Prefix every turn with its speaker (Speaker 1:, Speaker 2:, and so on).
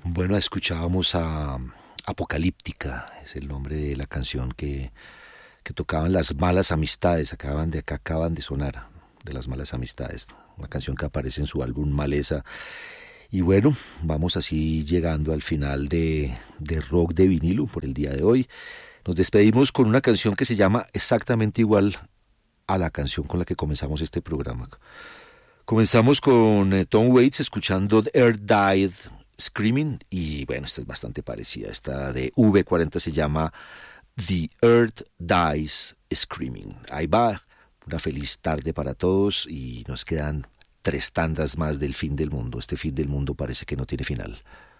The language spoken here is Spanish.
Speaker 1: Bueno, escuchábamos a Apocalíptica, es el nombre de la canción que tocaban Las Malas Amistades, acaban de sonar, de Las Malas Amistades, una canción que aparece en su álbum Maleza. Y bueno, vamos así llegando al final de Rock de Vinilo por el día de hoy. Nos despedimos con una canción que se llama exactamente igual a la canción con la que comenzamos este programa. Comenzamos con Tom Waits escuchando The Earth Died Screaming, y bueno, esta es bastante parecida. Esta de V40 se llama The Earth Dies Screaming. Ahí va, una feliz tarde para todos y nos quedan 3 tandas más del fin del mundo. Este fin del mundo parece que no tiene final.